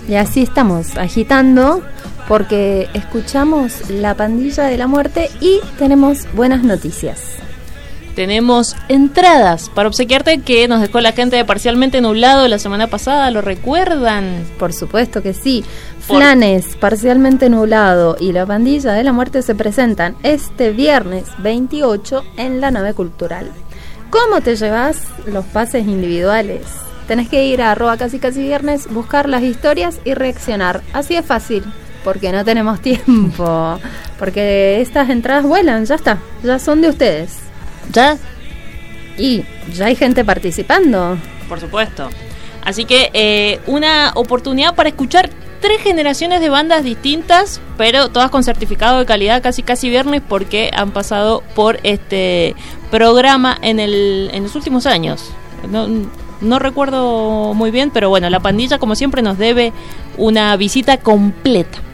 Y así estamos, agitando, porque escuchamos La Pandilla de la Muerte y tenemos buenas noticias. Tenemos entradas para obsequiarte que nos dejó la gente de Parcialmente Nublado la semana pasada, ¿lo recuerdan? Por supuesto que sí. Flanes, Parcialmente Nublado y La Pandilla de la Muerte se presentan este viernes 28 en la Nave Cultural. ¿Cómo te llevas los pases individuales? Tenés que ir a @casicasiviernes, buscar las historias y reaccionar. Así es fácil, porque no tenemos tiempo. Porque estas entradas vuelan, ya está, ya son de ustedes. ¿Ya? Y ya hay gente participando. Por supuesto. Así que una oportunidad para escuchar 3 generaciones de bandas distintas, pero todas con certificado de calidad casi viernes, porque han pasado por este programa en los últimos años. No recuerdo muy bien, pero bueno, La Pandilla como siempre nos debe una visita completa.